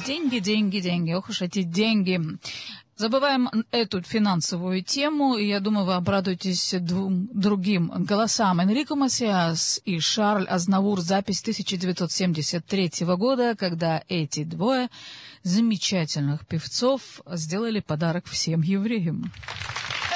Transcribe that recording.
Деньги, деньги, деньги. Ох уж эти деньги. Забываем эту финансовую тему, и я думаю, вы обрадуетесь двум другим голосам. Энрико Масиас и Шарль Азнавур. Запись 1973 года, когда эти двое замечательных певцов сделали подарок всем евреям.